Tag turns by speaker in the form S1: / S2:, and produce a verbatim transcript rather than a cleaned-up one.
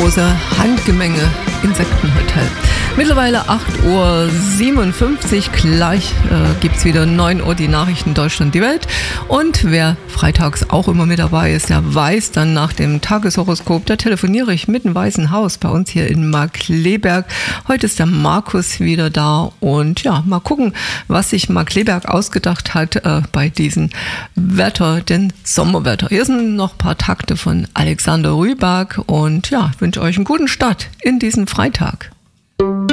S1: große Handgemenge Insektenhotel. Mittlerweile acht Uhr siebenundfünfzig, gleich äh, gibt es wieder neun Uhr die Nachrichten Deutschland, die Welt. Und wer freitags auch immer mit dabei ist, der weiß dann nach dem Tageshoroskop, da telefoniere ich mit dem Weißen Haus bei uns hier in Markkleeberg. Heute ist der Markus wieder da und ja, mal gucken, was sich Markkleeberg ausgedacht hat äh, bei diesem Wetter, den Sommerwetter. Hier sind noch ein paar Takte von Alexander Rybak und ja, wünsche euch einen guten Start in diesen Freitag.